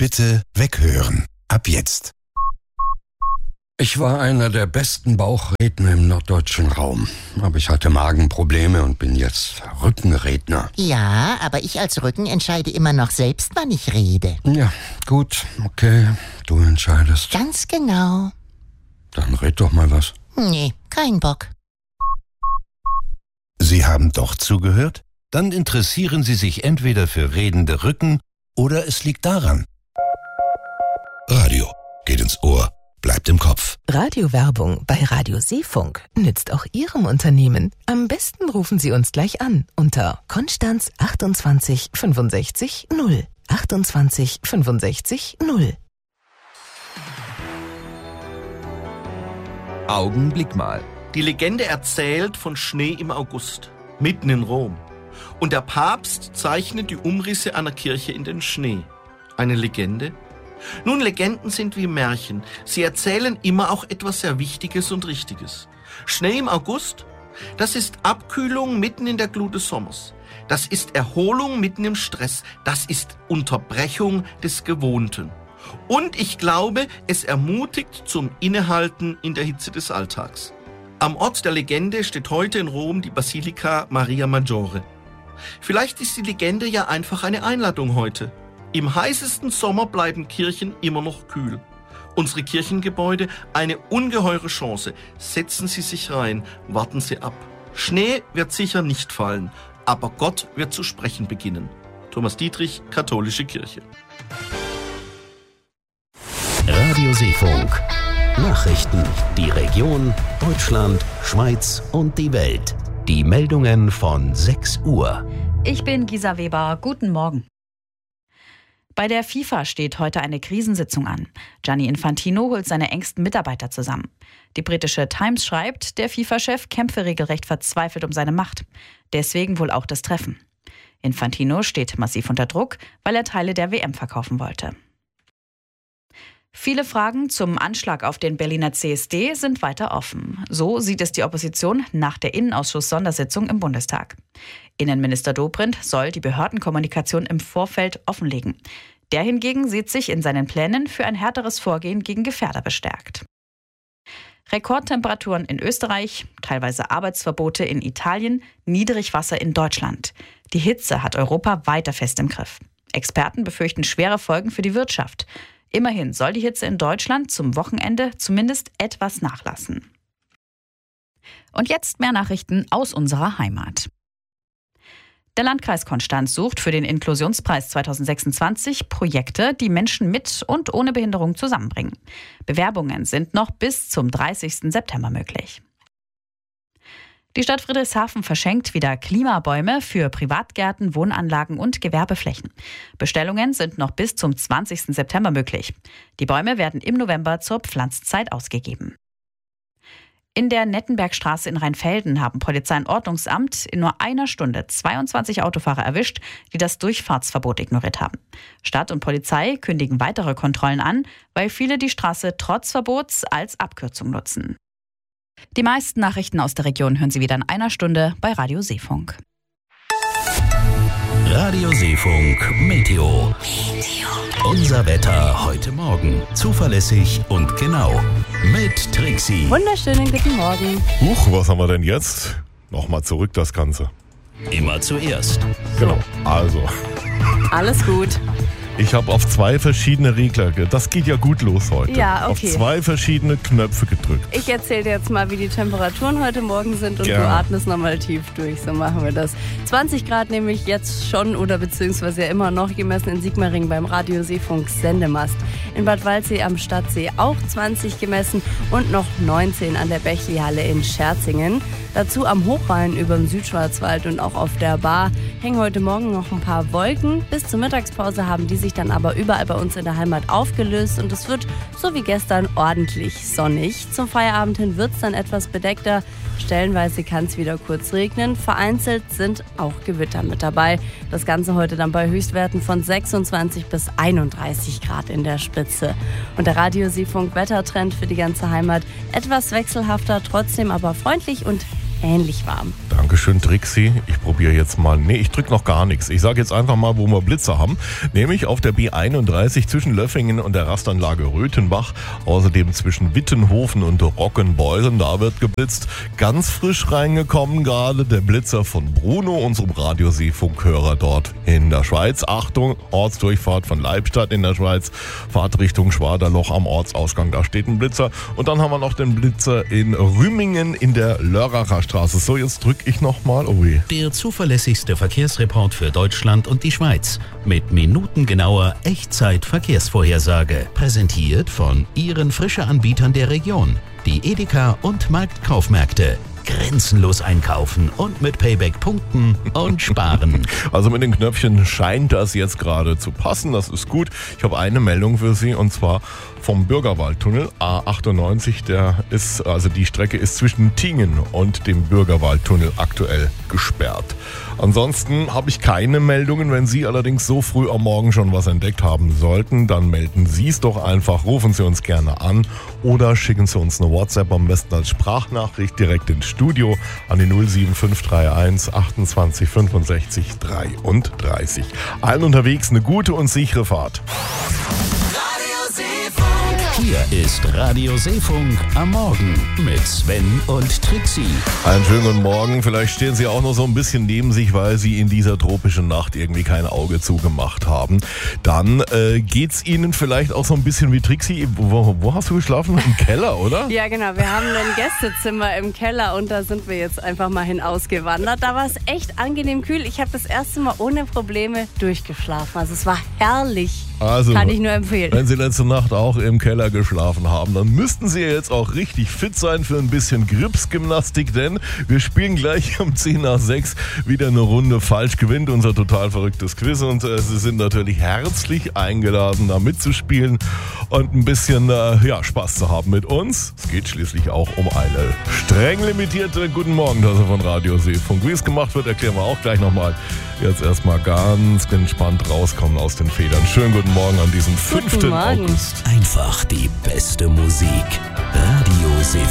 Bitte weghören. Ab jetzt. Ich war einer der besten Bauchredner im norddeutschen Raum. Aber ich hatte Magenprobleme und bin jetzt Rückenredner. Ja, aber ich als Rücken entscheide immer noch selbst, wann ich rede. Ja, gut, okay, du entscheidest. Ganz genau. Dann red doch mal was. Nee, kein Bock. Sie haben doch zugehört? Dann interessieren Sie sich entweder für redende Rücken oder es liegt daran. Radio geht ins Ohr, bleibt im Kopf. Radiowerbung bei Radio Seefunk nützt auch Ihrem Unternehmen. Am besten rufen Sie uns gleich an unter Konstanz 28 65 0. 28 65 0. Augenblick mal. Die Legende erzählt von Schnee im August, mitten in Rom. Und der Papst zeichnet die Umrisse einer Kirche in den Schnee. Eine Legende? Nun, Legenden sind wie Märchen. Sie erzählen immer auch etwas sehr Wichtiges und Richtiges. Schnee im August? Das ist Abkühlung mitten in der Glut des Sommers. Das ist Erholung mitten im Stress. Das ist Unterbrechung des Gewohnten. Und ich glaube, es ermutigt zum Innehalten in der Hitze des Alltags. Am Ort der Legende steht heute in Rom die Basilika Maria Maggiore. Vielleicht ist die Legende ja einfach eine Einladung heute. Im heißesten Sommer bleiben Kirchen immer noch kühl. Unsere Kirchengebäude eine ungeheure Chance. Setzen Sie sich rein, warten Sie ab. Schnee wird sicher nicht fallen, aber Gott wird zu sprechen beginnen. Thomas Dietrich, Katholische Kirche. Radio Seefunk. Nachrichten, die Region, Deutschland, Schweiz und die Welt. Die Meldungen von 6 Uhr. Ich bin Gisa Weber. Guten Morgen. Bei der FIFA steht heute eine Krisensitzung an. Gianni Infantino holt seine engsten Mitarbeiter zusammen. Die britische Times schreibt, der FIFA-Chef kämpfe regelrecht verzweifelt um seine Macht. Deswegen wohl auch das Treffen. Infantino steht massiv unter Druck, weil er Teile der WM verkaufen wollte. Viele Fragen zum Anschlag auf den Berliner CSD sind weiter offen. So sieht es die Opposition nach der Innenausschuss-Sondersitzung im Bundestag. Innenminister Dobrindt soll die Behördenkommunikation im Vorfeld offenlegen. Der hingegen sieht sich in seinen Plänen für ein härteres Vorgehen gegen Gefährder bestärkt. Rekordtemperaturen in Österreich, teilweise Arbeitsverbote in Italien, Niedrigwasser in Deutschland. Die Hitze hat Europa weiter fest im Griff. Experten befürchten schwere Folgen für die Wirtschaft. Immerhin soll die Hitze in Deutschland zum Wochenende zumindest etwas nachlassen. Und jetzt mehr Nachrichten aus unserer Heimat. Der Landkreis Konstanz sucht für den Inklusionspreis 2026 Projekte, die Menschen mit und ohne Behinderung zusammenbringen. Bewerbungen sind noch bis zum 30. September möglich. Die Stadt Friedrichshafen verschenkt wieder Klimabäume für Privatgärten, Wohnanlagen und Gewerbeflächen. Bestellungen sind noch bis zum 20. September möglich. Die Bäume werden im November zur Pflanzzeit ausgegeben. In der Nettenbergstraße in Rheinfelden haben Polizei und Ordnungsamt in nur einer Stunde 22 Autofahrer erwischt, die das Durchfahrtsverbot ignoriert haben. Stadt und Polizei kündigen weitere Kontrollen an, weil viele die Straße trotz Verbots als Abkürzung nutzen. Die meisten Nachrichten aus der Region hören Sie wieder in einer Stunde bei Radio Seefunk. Radio Seefunk Meteo. Unser Wetter heute Morgen. Zuverlässig und genau. Mit Trixie. Wunderschönen guten Morgen. Huch, was haben wir denn jetzt? Nochmal zurück das Ganze. Immer zuerst. Genau, also. Alles gut. Ich habe auf 2 verschiedene Regler, das geht ja gut los heute. Ja, okay. Auf 2 verschiedene Knöpfe gedrückt. Ich erzähle dir jetzt mal, wie die Temperaturen heute Morgen sind und du atmest nochmal tief durch. So machen wir das. 20 Grad nämlich jetzt schon oder beziehungsweise ja immer noch gemessen in Sigmaringen beim Radio Seefunk Sendemast. In Bad Waldsee am Stadtsee auch 20 gemessen und noch 19 an der Bächli-Halle in Scherzingen. Dazu am Hochrhein über dem Südschwarzwald und auch auf der Bar hängen heute Morgen noch ein paar Wolken. Bis zur Mittagspause haben die sich dann aber überall bei uns in der Heimat aufgelöst und es wird, so wie gestern, ordentlich sonnig. Zum Feierabend hin wird es dann etwas bedeckter. Stellenweise kann es wieder kurz regnen. Vereinzelt sind auch Gewitter mit dabei. Das Ganze heute dann bei Höchstwerten von 26 bis 31 Grad in der Spitze. Und der Radio Seefunk Wettertrend für die ganze Heimat etwas wechselhafter, trotzdem aber freundlich und ähnlich warm. Dankeschön, Trixie. Ich probiere jetzt mal. Nee, ich drücke noch gar nichts. Ich sage jetzt einfach mal, wo wir Blitze haben. Nämlich auf der B31 zwischen Löffingen und der Rastanlage Röthenbach. Außerdem zwischen Wittenhofen und Rockenbeuren. Da wird geblitzt. Ganz frisch reingekommen gerade der Blitzer von Bruno, unserem Radioseefunkhörer dort in der Schweiz. Achtung, Ortsdurchfahrt von Leibstadt in der Schweiz. Fahrt Richtung Schwaderloch am Ortsausgang. Da steht ein Blitzer. Und dann haben wir noch den Blitzer in Rümingen in der Lörracher Straße. So, jetzt drücke ich nochmal. Oh je. Der zuverlässigste Verkehrsreport für Deutschland und die Schweiz. Mit minutengenauer Echtzeit-Verkehrsvorhersage. Präsentiert von Ihren Frische-Anbietern der Region. Die Edeka und Marktkaufmärkte. Grenzenlos einkaufen und mit Payback punkten und sparen. Also mit den Knöpfchen scheint das jetzt gerade zu passen. Das ist gut. Ich habe eine Meldung für Sie und zwar vom Bürgerwaldtunnel A98. Die Strecke ist zwischen Tingen und dem Bürgerwaldtunnel aktuell gesperrt. Ansonsten habe ich keine Meldungen. Wenn Sie allerdings so früh am Morgen schon was entdeckt haben sollten, dann melden Sie es doch einfach. Rufen Sie uns gerne an oder schicken Sie uns eine WhatsApp, am besten als Sprachnachricht direkt ins Studio an die 07531 28 65 33. Allen unterwegs eine gute und sichere Fahrt. Hier ist Radio Seefunk am Morgen mit Sven und Trixie. Einen schönen guten Morgen. Vielleicht stehen Sie auch noch so ein bisschen neben sich, weil Sie in dieser tropischen Nacht irgendwie kein Auge zugemacht haben. Dann geht's Ihnen vielleicht auch so ein bisschen wie Trixie. Wo hast du geschlafen? Im Keller, oder? Ja, genau. Wir haben ein Gästezimmer im Keller und da sind wir jetzt einfach mal hinausgewandert. Da war es echt angenehm kühl. Ich habe das erste Mal ohne Probleme durchgeschlafen. Also es war herrlich. Also, kann ich nur empfehlen. Wenn Sie letzte Nacht auch im Keller geschlafen haben, dann müssten Sie jetzt auch richtig fit sein für ein bisschen Gripsgymnastik, denn wir spielen gleich um 10:06 wieder eine Runde Falsch gewinnt, unser total verrücktes Quiz, und Sie sind natürlich herzlich eingeladen, da mitzuspielen und ein bisschen Spaß zu haben mit uns. Es geht schließlich auch um eine streng limitierte Guten Morgen-Tasse von Radio Seefunk. Wie es gemacht wird, erklären wir auch gleich nochmal. Jetzt erstmal ganz entspannt rauskommen aus den Federn. Schönen guten Morgen an diesem 5. August. Einfach die beste Musik. Radio Seefunk.